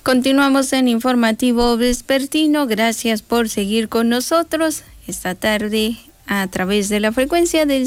Continuamos en Informativo Vespertino. Gracias por seguir con nosotros esta tarde a través de la frecuencia del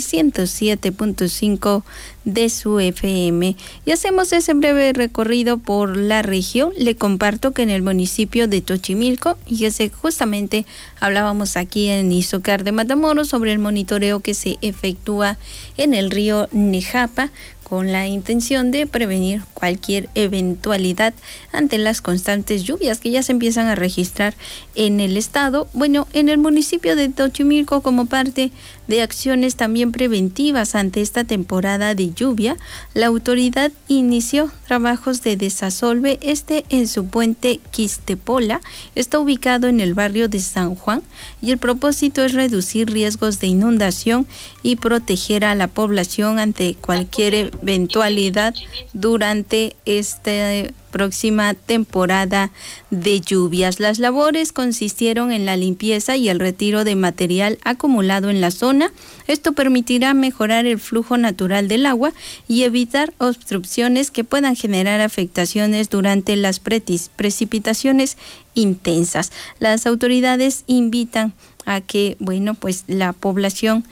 107.5 de su FM. Y hacemos ese breve recorrido por la región. Le comparto que en el municipio de Tochimilco, y ese justamente hablábamos aquí en Izúcar de Matamoros sobre el monitoreo que se efectúa en el río Nejapa, con la intención de prevenir cualquier eventualidad ante las constantes lluvias que ya se empiezan a registrar en el estado. Bueno, en el municipio de Tochimilco, como parte de acciones también preventivas ante esta temporada de lluvia, la autoridad inició trabajos de desasolve en su puente Quistepola. Está ubicado en el barrio de San Juan y el propósito es reducir riesgos de inundación y proteger a la población ante cualquier eventualidad durante esta próxima temporada de lluvias. Las labores consistieron en la limpieza y el retiro de material acumulado en la zona. Esto permitirá mejorar el flujo natural del agua y evitar obstrucciones que puedan generar afectaciones durante las precipitaciones intensas. Las autoridades invitan a que, pues la población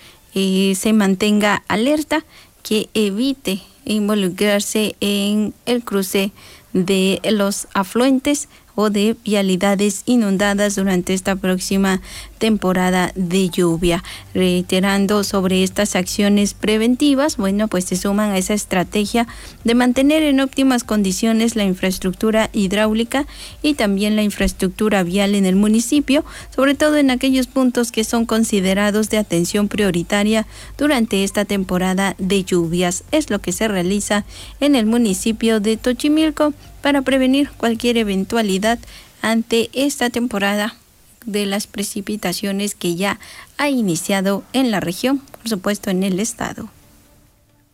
se mantenga alerta, que evite involucrarse en el cruce de los afluentes o de vialidades inundadas durante esta próxima temporada de lluvia. Reiterando sobre estas acciones preventivas, pues se suman a esa estrategia de mantener en óptimas condiciones la infraestructura hidráulica y también la infraestructura vial en el municipio, sobre todo en aquellos puntos que son considerados de atención prioritaria durante esta temporada de lluvias. Es lo que se realiza en el municipio de Tochimilco para prevenir cualquier eventualidad ante esta temporada de las precipitaciones que ya ha iniciado en la región, por supuesto en el estado.